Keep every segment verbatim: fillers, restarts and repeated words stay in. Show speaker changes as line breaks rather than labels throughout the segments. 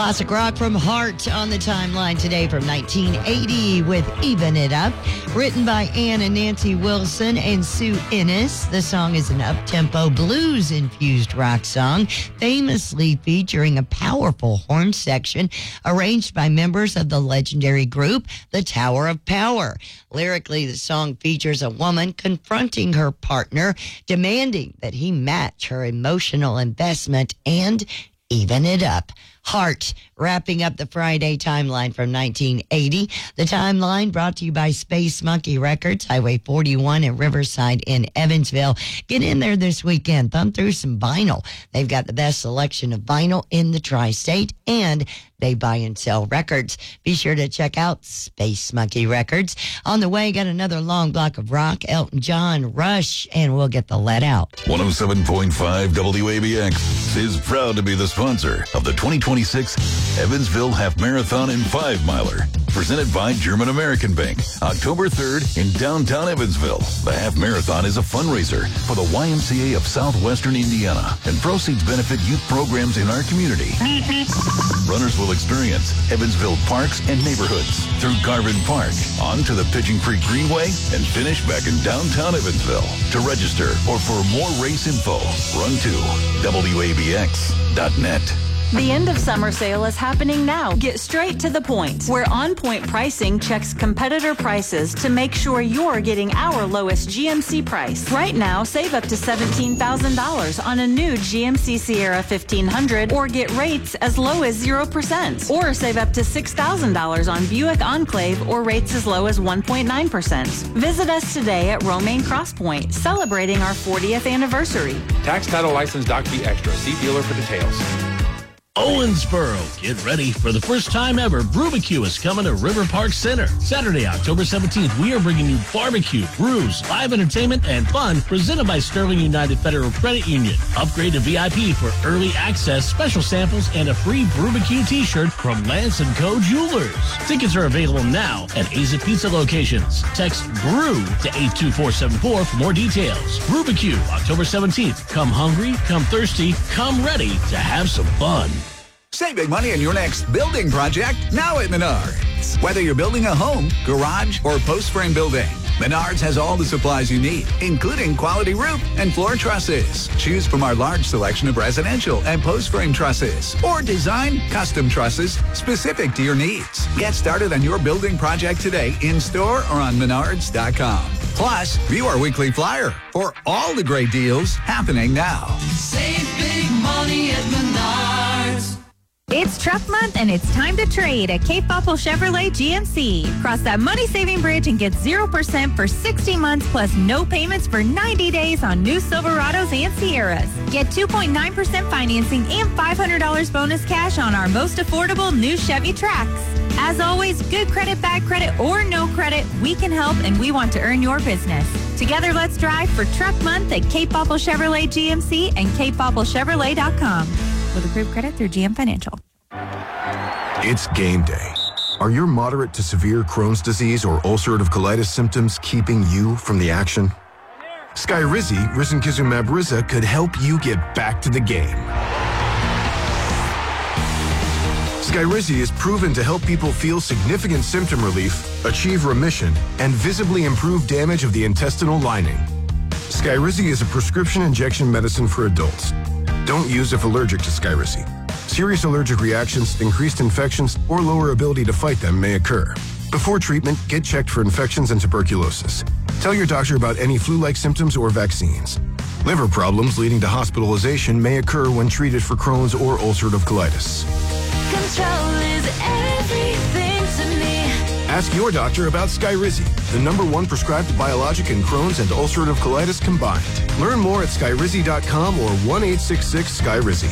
Classic rock from Heart on the timeline today from nineteen eighty with Even It Up. Written by Ann and Nancy Wilson and Sue Ennis. The song is an up-tempo blues-infused rock song, famously featuring a powerful horn section arranged by members of the legendary group, The Tower of Power. Lyrically, the song features a woman confronting her partner, demanding that he match her emotional investment and even it up. Heart, wrapping up the Friday timeline from nineteen eighty. The timeline brought to you by Space Monkey Records, Highway forty-one in Riverside in Evansville. Get in there this weekend. Thumb through some vinyl. They've got the best selection of vinyl in the tri-state, and they buy and sell records. Be sure to check out Space Monkey Records. On the way, got another long block of rock, Elton John, Rush, and we'll get the let out.
one oh seven point five W A B X is proud to be the sponsor of the twenty twenty-six Evansville Half Marathon and Five Miler, presented by German American Bank, October third in downtown Evansville. The Half Marathon is a fundraiser for the Y M C A of Southwestern Indiana, and proceeds benefit youth programs in our community. Runners will experience Evansville parks and neighborhoods through Garvin Park, on to the Pigeon Creek Greenway, and finish back in downtown Evansville. To register or for more race info, run to W A B X dot net.
The end of summer sale is happening now. Get straight to the point, where On Point Pricing checks competitor prices to make sure you're getting our lowest G M C price. Right now, save up to seventeen thousand dollars on a new G M C Sierra fifteen hundred, or get rates as low as zero percent. Or save up to six thousand dollars on Buick Enclave, or rates as low as one point nine percent. Visit us today at Romaine Cross Point, celebrating our fortieth anniversary.
Tax, title, license, doc fee extra. See dealer for details.
Owensboro, get ready for the first time ever. Brewbecue is coming to River Park Center. Saturday, October seventeenth, we are bringing you barbecue, brews, live entertainment, and fun presented by Sterling United Federal Credit Union. Upgrade to V I P for early access, special samples, and a free Brewbecue t-shirt from Lance and Co. Jewelers. Tickets are available now at Aza Pizza locations. Text BREW to eight two four seven four for more details. Brewbecue, October seventeenth. Come hungry, come thirsty, come ready to have some fun.
Save big money on your next building project now at Menards. Whether you're building a home, garage, or post-frame building, Menards has all the supplies you need, including quality roof and floor trusses. Choose from our large selection of residential and post-frame trusses, or design custom trusses specific to your needs. Get started on your building project today in-store or on menards dot com. Plus, view our weekly flyer for all the great deals happening now.
Save big money at Menards.
It's truck month, and it's time to trade at Cape Popple Chevrolet G M C. Cross that money-saving bridge and get zero percent for sixty months plus no payments for ninety days on new Silverados and Sierras. Get two point nine percent financing and five hundred dollars bonus cash on our most affordable new Chevy Trax. As always, good credit, bad credit, or no credit, we can help, and we want to earn your business. Together, let's drive for truck month at Cape Popple Chevrolet G M C and cape popple chevrolet dot com. With approved credit through G M Financial.
It's game day. Are your moderate to severe Crohn's disease or ulcerative colitis symptoms keeping you from the action? Skyrizi, risankizumab Riza, could help you get back to the game. Skyrizi is proven to help people feel significant symptom relief, achieve remission, and visibly improve damage of the intestinal lining. Skyrizi is a prescription injection medicine for adults. Don't use if allergic to Skyrizi. Serious allergic reactions, increased infections, or lower ability to fight them may occur. Before treatment, get checked for infections and tuberculosis. Tell your doctor about any flu-like symptoms or vaccines. Liver problems leading to hospitalization may occur when treated for Crohn's or ulcerative colitis.
Control is everything to me.
Ask your doctor about Skyrizi, the number one prescribed biologic in Crohn's and ulcerative colitis combined. Learn more at skyrizi dot com or one eight six six Skyrizi.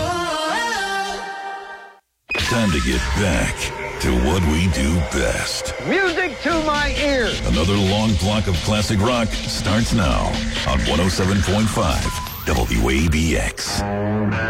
Time to get back to what we do best.
Music to my ears.
Another long block of classic rock starts now on one oh seven point five W A B X.